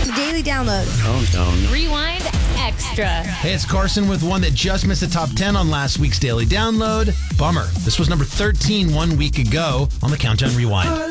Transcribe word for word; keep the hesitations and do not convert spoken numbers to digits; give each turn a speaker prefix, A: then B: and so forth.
A: the Daily Download.
B: Countdown.
C: Rewind Extra.
D: Hey, it's Carson with one that just missed the top ten on last week's Daily Download. Bummer. This was number thirteen one week ago on the Countdown Rewind.